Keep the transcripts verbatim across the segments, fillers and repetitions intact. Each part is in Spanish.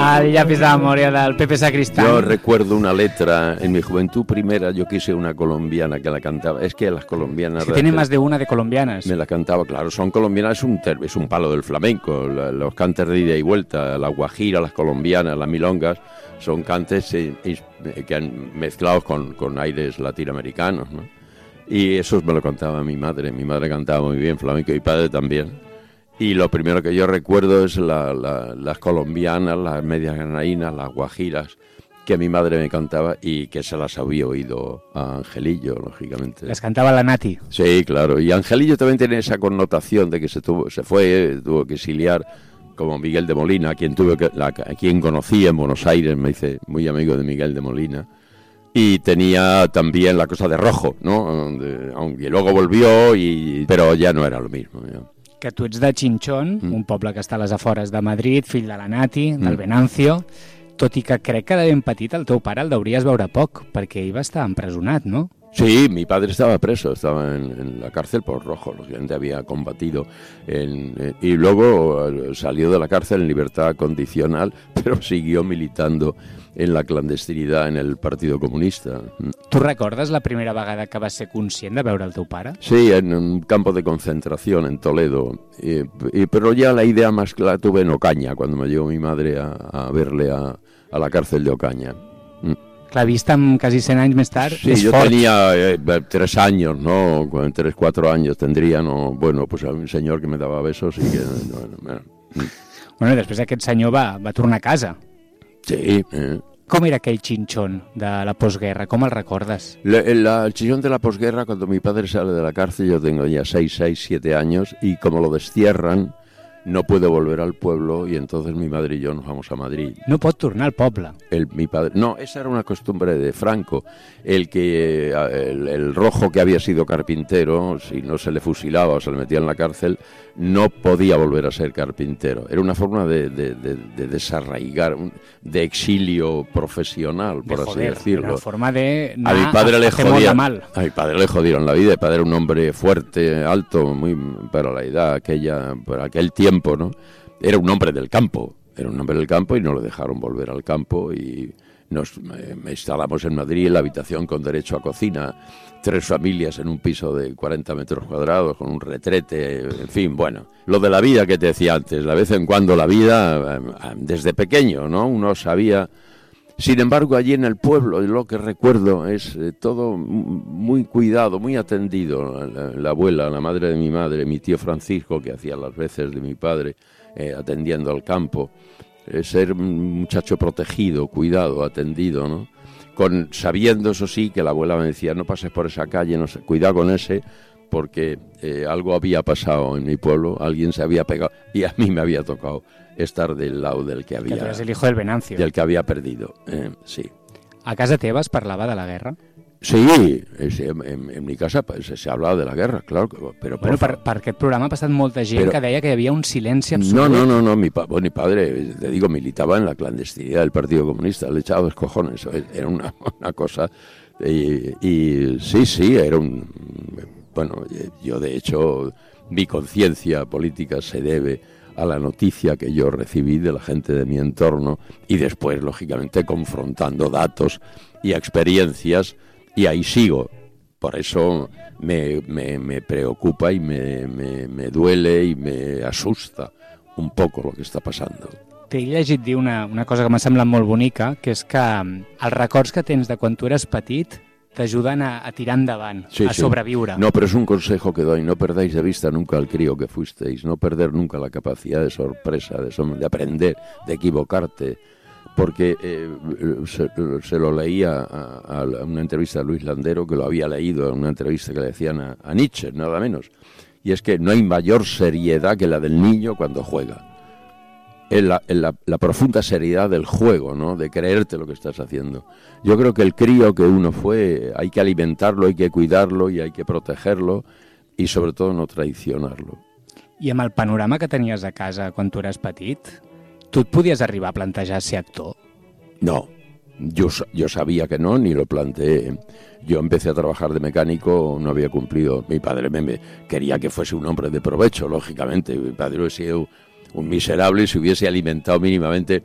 al llapis de memoria del Pepe Sacristán. Yo recuerdo una letra en mi juventud primera, yo quise una colombiana que la cantaba. Es que las colombianas... Si tiene más de una de colombianas. Me la cantaba, claro, son colombianas, es un, es un palo del flamenco, los cantes de ida y vuelta, la guajira, las colombianas, las milongas, son cantes eh, que han mezclados con, con aires latinoamericanos, ¿no? Y eso me lo contaba mi madre, mi madre cantaba muy bien flamenco y mi padre también. Y lo primero que yo recuerdo es la, la, las colombianas, las medias granadinas, las guajiras, que mi madre me cantaba y que se las había oído a Angelillo, lógicamente. ¿Las cantaba la Nati? Sí, claro. Y Angelillo también tiene esa connotación de que se tuvo, se fue, tuvo que exiliar, como Miguel de Molina, a quien, tuve que, la, a quien conocí en Buenos Aires, me hice muy amigo de Miguel de Molina. Y tenía también la cosa de Rojo, ¿no? Donde, aunque luego volvió, y, pero ya no era lo mismo, ya. Que tu ets de Chinchón, mm. un poble que està a les afores de Madrid, fill de la Nati, del mm. Venancio, tot i que crec que de ben petit el teu pare el deuries veure poc, perquè ell va estar empresonat, ¿no? Sí, mi padre estaba preso, estaba en, en la cárcel por Rojo, lógicamente había combatido en, eh, y luego salió de la cárcel en libertad condicional, pero siguió militando en la clandestinidad en el Partido Comunista. Tu recordes la primera vegada que vas ser conscient de veure el teu pare? Sí, en un campo de concentración en Toledo, y, y, pero ya la idea más clara tuve en Ocaña, cuando me llevó mi madre a, a verle a, a la cárcel de Ocaña. Clar, vist amb quasi cent anys més tard, sí, és yo fort. tenía eh, tres años, ¿no? Tres, cuatro años tendría, ¿no? Bueno, pues había un señor que me daba besos y que... Bueno, bueno. Bueno, i després aquest senyor va, va tornar a casa. Sí. Eh. Com era aquell Chinchón de la posguerra? Com el recordes? La, la, el Chinchón de la posguerra, cuando mi padre sale de la cárcel, yo tengo ya seis, seis, siete años, y como lo destierran, no puede volver al pueblo, y entonces mi madre y yo nos vamos a Madrid. No pot tornar al poble. El, mi padre, no, esa era una costumbre de Franco. El que el, el Rojo, que había sido carpintero, si no se le fusilaba o se le metía en la cárcel, no podía volver a ser carpintero. Era una forma de, de, de, de desarraigar, de exilio profesional, por de así joder, decirlo. Una forma de a mi padre le jodieron, mal. A mi padre le jodieron la vida. Mi padre era un hombre fuerte, alto, muy para la edad aquella, para aquel tiempo, ¿no? Era un hombre del campo, era un hombre del campo y no lo dejaron volver al campo y nos eh, instalamos en Madrid en la habitación con derecho a cocina, tres familias en un piso de cuarenta metros cuadrados con un retrete, en fin, bueno, lo de la vida que te decía antes, de vez en cuando la vida, eh, desde pequeño, ¿no? Uno sabía. Sin embargo, allí en el pueblo, lo que recuerdo es eh, todo muy cuidado, muy atendido. La, la abuela, la madre de mi madre, mi tío Francisco, que hacía las veces de mi padre, eh, atendiendo al campo. Eh, ser un muchacho protegido, cuidado, atendido, ¿no? Con, sabiendo, eso sí, que la abuela me decía, no pases por esa calle, no sé, cuidado con ese, porque eh, algo había pasado en mi pueblo, alguien se había pegado, y a mí me había tocado estar del lado del que había... Que tú eres el hijo del Venancio. Del que había perdido, eh, sí. A casa teva es parlava de la guerra? Sí, en, en, en mi casa se, se hablaba de la guerra, claro. Pero bueno, per, per aquest programa ha passat molta gent pero, que deia que hi havia un silenci absolut. No, no, no, no mi, pa, bueno, mi padre, te digo, militaba en la clandestinidad del Partido Comunista, le echaba dos cojones, era una, una cosa... Y, y sí, sí, era un... Bueno, yo de hecho, mi conciencia política se debe a la noticia que yo recibí de la gente de mi entorno y después, lógicamente, confrontando datos y experiencias, y ahí sigo. Por eso me, me, me preocupa y me, me, me duele y me asusta un poco lo que està passant. T'he llegit dir una, una cosa que m'ha semblat molt bonica, que és que els records que tens de quan tu eres petit t'ayudan a, a tirar endavant, sí, a sí. sobreviure. No, pero es un consejo que doy, no perdáis de vista nunca al crío que fuisteis, no perder nunca la capacidad de sorpresa, de, de aprender, de equivocarte, porque eh, se, se lo leía a, a una entrevista de Luis Landero, que lo había leído en una entrevista que le decían a, a Nietzsche, nada menos, y es que no hay mayor seriedad que la del niño cuando juega. En la, en la, la profunda seriedad del juego, ¿no? De creerte lo que estás haciendo. Yo creo que el crío que uno fue, hay que alimentarlo, hay que cuidarlo y hay que protegerlo y sobre todo no traicionarlo. I amb el panorama que tenies a casa quan tu eres petit, tu et podies arribar a plantejar ser actor? No, yo, yo sabía que no, ni lo planteé. Yo empecé a trabajar de mecánico, no había cumplido. Mi padre me, me quería que fuese un hombre de provecho, lógicamente. Mi padre hubiese sido un miserable si hubiese alimentado mínimamente.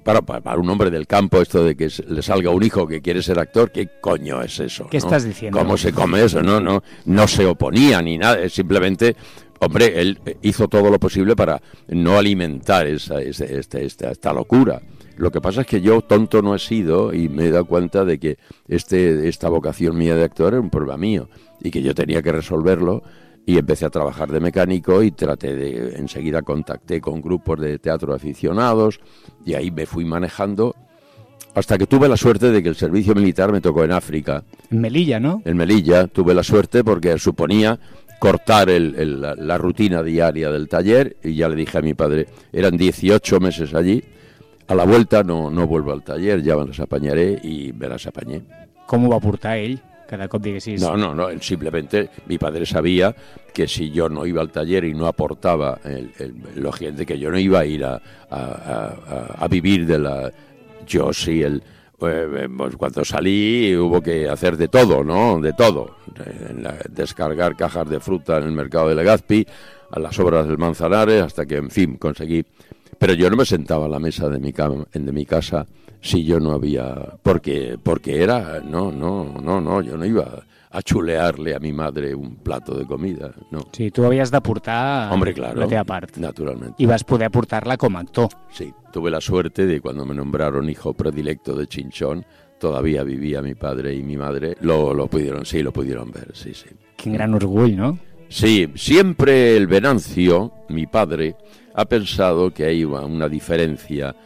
Para, para, para un hombre del campo, esto de que le salga un hijo que quiere ser actor, ¿qué coño es eso? ¿Qué ¿no? estás diciendo? ¿Cómo se come eso? No, no, no se oponía ni nada, es simplemente, hombre, él hizo todo lo posible para no alimentar esa, esa, esta, esta, esta locura. Lo que pasa es que yo tonto no he sido y me he dado cuenta de que este, esta vocación mía de actor era un problema mío y que yo tenía que resolverlo. Y empecé a trabajar de mecánico y traté de, enseguida contacté con grupos de teatro aficionados y ahí me fui manejando hasta que tuve la suerte de que el servicio militar me tocó en África. En Melilla, ¿no? En Melilla tuve la suerte porque suponía cortar el, el, la, la rutina diaria del taller y ya le dije a mi padre, eran dieciocho meses allí, a la vuelta no, no vuelvo al taller, ya me las apañaré y me las apañé. Com ho va portar ell? Cada cop diguessis... No, no, no, simplemente mi padre sabía que si yo no iba al taller y no aportaba, el, el, lógicamente que yo no iba a ir a, a, a, a vivir de la... Yo sí, el, eh, pues cuando salí hubo que hacer de todo, ¿no? De todo. En la, descargar cajas de fruta en el mercado de Legazpi, a las obras del Manzanares, hasta que, en fin, conseguí... Pero yo no me sentaba a la mesa de mi, cama, de mi casa si yo no había... Porque, porque era... No, no, no, no, yo no iba a chulearle a mi madre un plato de comida, no. Sí, tu havies de portar Hombre, claro, la teva part. Naturalmente. I vas poder portar-la com a actor. Sí, tuve la suerte de cuando me nombraron hijo predilecto de Chinchón, todavía vivía mi padre y mi madre, lo, lo pudieron, sí, lo pudieron ver, sí, sí. Quin gran orgull, ¿no? Sí, siempre el Venancio, mi padre, ha pensado que hay una diferencia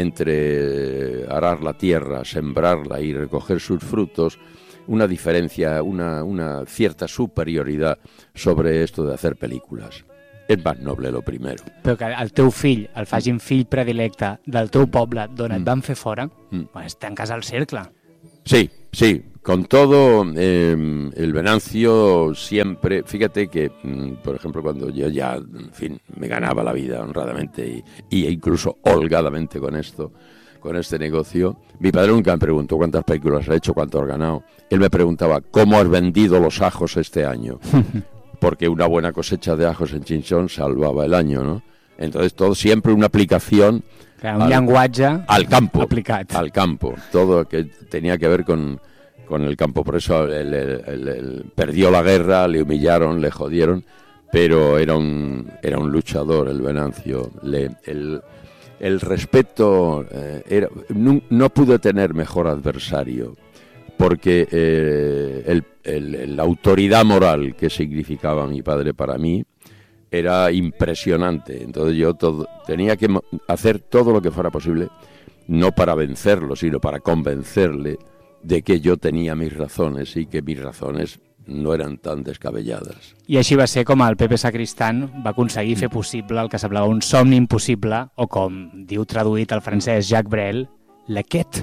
entre arar la tierra, sembrarla y recoger sus frutos, una diferencia, una, una cierta superioridad sobre esto de hacer películas. És más noble lo primero. Però que el teu fill el facin fill predilecte del teu poble d'on et Mm. van fer fora, Mm. pues tancas el cercle. Sí, sí, con todo, eh, el Venancio siempre, fíjate que, por ejemplo, cuando yo ya, en fin, me ganaba la vida honradamente y, y incluso holgadamente con esto, con este negocio, mi padre nunca me preguntó cuántas películas has hecho, cuánto has ganado. Él me preguntaba, ¿cómo has vendido los ajos este año? Porque una buena cosecha de ajos en Chinchón salvaba el año, ¿no? Entonces, todo siempre una aplicación... Clar, un al, llenguatge al campo, aplicat. Al campo, todo que tenía que ver con, con el campo. Por eso él, él, él, él perdió la guerra, le humillaron, le jodieron, pero era un, era un luchador, el Venancio. Le, el, el respeto, eh, era, no, no pude tener mejor adversario, porque eh, el, el, la autoridad moral que significaba mi padre para mí era impresionante. Entonces yo todo, tenía que hacer todo lo que fuera posible, no para vencerlo, sino para convencerle de que yo tenía mis razones y que mis razones no eran tan descabelladas. I així va ser com el Pepe Sacristán va aconseguir fer possible el que semblava un somni impossible, o com diu traduït al francès Jacques Brel, la quête